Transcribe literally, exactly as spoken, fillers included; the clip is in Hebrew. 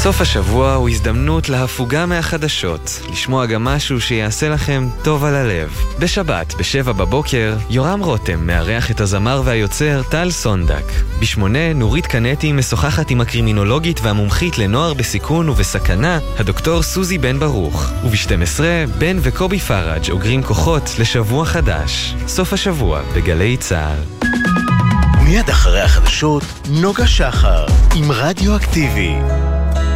סוף השבוע הוא הזדמנות להפוגה מהחדשות, לשמוע גם משהו שיעשה לכם טוב על הלב. בשבת, בשבע בבוקר, יורם רותם מארח את הזמר והיוצר טל סונדק. בשמונה, נורית קנטי משוחחת עם הקרימינולוגית והמומחית לנוער בסיכון ובסכנה, הדוקטור סוזי בן ברוך. וב-שתים עשרה, בן וקובי פראג' אוגרים כוחות לשבוע חדש. סוף השבוע בגלי צהל. מיד אחרי החדשות, נוגה שחר עם רדיו אקטיבי.